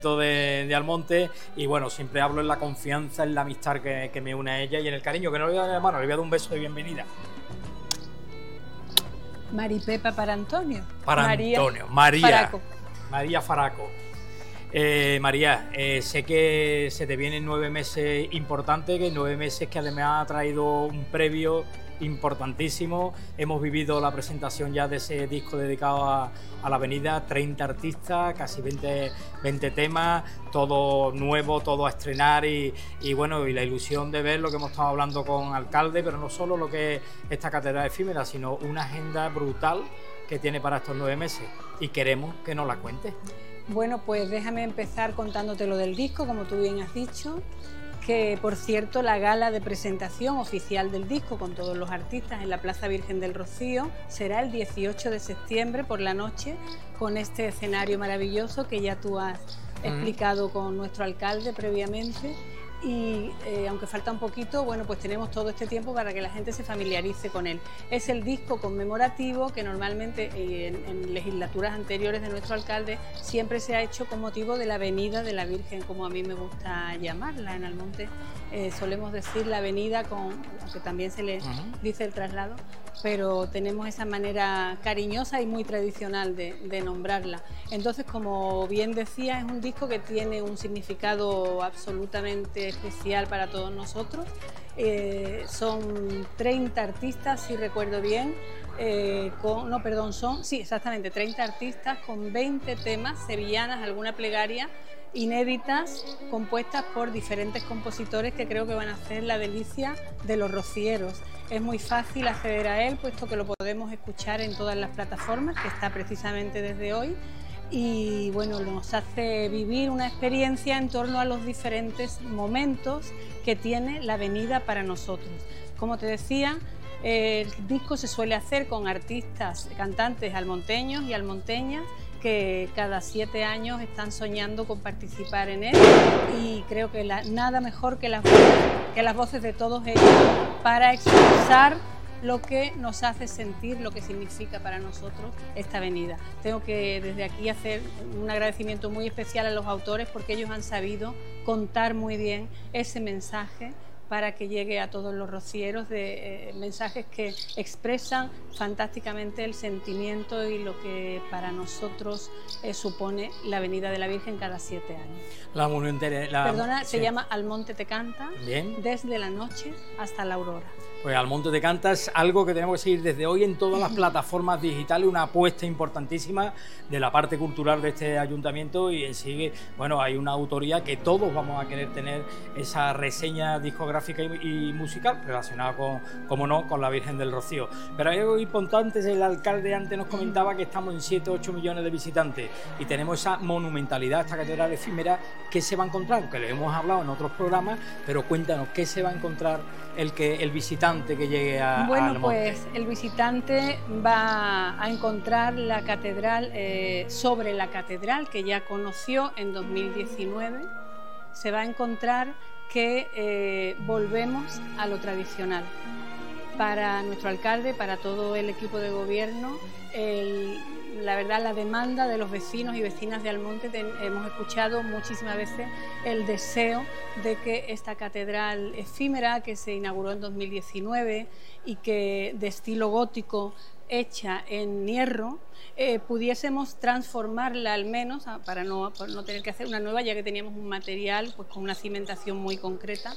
de Almonte, y bueno, siempre hablo en la confianza, en la amistad que me une a ella y en el cariño, que no le voy a dar la mano, le voy a dar un beso de bienvenida. Maripepa para Antonio. Para María Antonio, María Faraco. María Faraco. María, sé que se te vienen 9 meses importantes, que 9 meses que además ha traído un previo importantísimo. Hemos vivido la presentación ya de ese disco dedicado a la avenida, 30 artistas, casi 20 temas, todo nuevo, todo a estrenar y bueno, y la ilusión de ver lo que hemos estado hablando con alcalde, pero no solo lo que es esta catedral efímera, sino una agenda brutal que tiene para estos 9 meses y queremos que nos la cuentes. Bueno, pues déjame empezar contándote lo del disco, como tú bien has dicho, que por cierto la gala de presentación oficial del disco con todos los artistas en la Plaza Virgen del Rocío será el 18 de septiembre por la noche, con este escenario maravilloso que ya tú has explicado con nuestro alcalde previamente. Y aunque falta un poquito, bueno, pues tenemos todo este tiempo para que la gente se familiarice con él. Es el disco conmemorativo que normalmente en legislaturas anteriores de nuestro alcalde siempre se ha hecho con motivo de la Avenida de la Virgen, como a mí me gusta llamarla. En Almonte solemos decir la avenida, aunque también se le dice el traslado, pero tenemos esa manera cariñosa y muy tradicional de nombrarla. Entonces, como bien decía, es un disco que tiene un significado absolutamente especial para todos nosotros. Son 30 artistas, si recuerdo bien, exactamente 30 artistas con 20 temas, sevillanas, alguna plegaria, inéditas, compuestas por diferentes compositores que creo que van a hacer la delicia de los rocieros. Es muy fácil acceder a él, puesto que lo podemos escuchar en todas las plataformas, que está precisamente desde hoy, y bueno, nos hace vivir una experiencia en torno a los diferentes momentos que tiene la avenida para nosotros. Como te decía, el disco se suele hacer con artistas, cantantes almonteños y almonteñas que cada 7 años están soñando con participar en él, y creo que nada mejor que las voces de todos ellos para expresar lo que nos hace sentir, lo que significa para nosotros esta avenida. Tengo que desde aquí hacer un agradecimiento muy especial a los autores, porque ellos han sabido contar muy bien ese mensaje para que llegue a todos los rocieros, de mensajes que expresan fantásticamente el sentimiento y lo que para nosotros supone la Avenida de la Virgen cada 7 años. Se llama Almonte te canta. Bien. Desde la noche hasta la aurora. Pues Almonte te canta es algo que tenemos que seguir desde hoy en todas las plataformas digitales, una apuesta importantísima de la parte cultural de este ayuntamiento, y en sí, bueno, hay una autoría que todos vamos a querer tener, esa reseña discográfica y musical relacionada con, como no, con la Virgen del Rocío. Pero hay algo importante, el alcalde antes nos comentaba que estamos en 7 o 8 millones de visitantes y tenemos esa monumentalidad, esta catedral efímera. ¿Qué se va a encontrar? Que lo hemos hablado en otros programas, pero cuéntanos, ¿qué se va a encontrar el visitante que llegue a Almonte? Pues el visitante va a encontrar la catedral, sobre la catedral que ya conoció en 2019, se va a encontrar que volvemos a lo tradicional. Para nuestro alcalde, para todo el equipo de gobierno, la verdad, la demanda de los vecinos y vecinas de Almonte, hemos escuchado muchísimas veces el deseo de que esta catedral efímera, que se inauguró en 2019 y que de estilo gótico, hecha en hierro, pudiésemos transformarla al menos, para no tener que hacer una nueva, ya que teníamos un material pues con una cimentación muy concreta,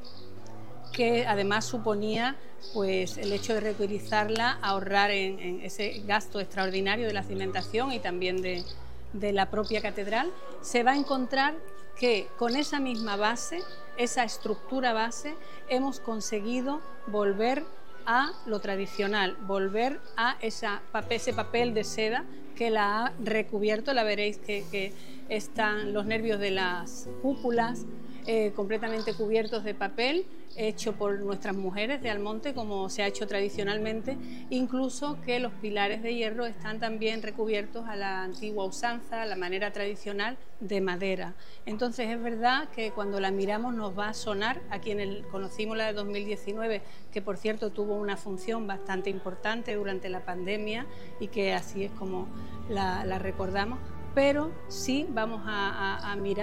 que además suponía pues el hecho de reutilizarla, ahorrar en ese gasto extraordinario de la cimentación y también de la propia catedral. Se va a encontrar que con esa misma base, esa estructura base, hemos conseguido volver a lo tradicional, volver a ese papel de seda que la ha recubierto. La veréis que están los nervios de las cúpulas completamente cubiertos de papel, hecho por nuestras mujeres de Almonte, como se ha hecho tradicionalmente, incluso que los pilares de hierro están también recubiertos a la antigua usanza, a la manera tradicional, de madera. Entonces es verdad que cuando la miramos nos va a sonar a quienes conocimos la de 2019, que por cierto tuvo una función bastante importante durante la pandemia y que así es como la recordamos, pero sí vamos a mirar